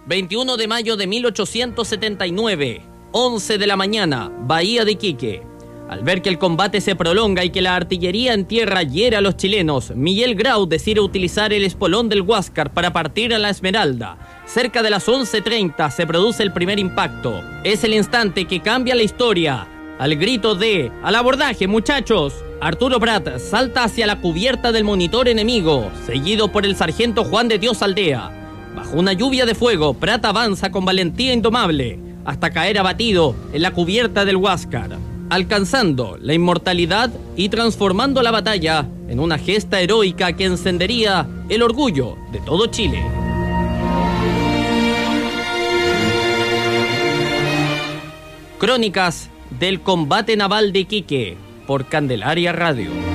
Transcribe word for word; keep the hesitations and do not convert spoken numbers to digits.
veintiuno de mayo de mil ochocientos setenta y nueve, once de la mañana, Bahía de Iquique. Al ver que el combate se prolonga y que la artillería en tierra hiere a los chilenos, Miguel Grau decide utilizar el espolón del Huáscar para partir a la Esmeralda. Cerca de las once treinta se produce el primer impacto. Es el instante que cambia la historia. Al grito de ¡al abordaje, muchachos!, Arturo Prat salta hacia la cubierta del monitor enemigo, seguido por el sargento Juan de Dios Aldea. Bajo una lluvia de fuego, Prat avanza con valentía indomable, hasta caer abatido en la cubierta del Huáscar, alcanzando la inmortalidad y transformando la batalla en una gesta heroica que encendería el orgullo de todo Chile. Crónicas del combate naval de Iquique por Candelaria Radio.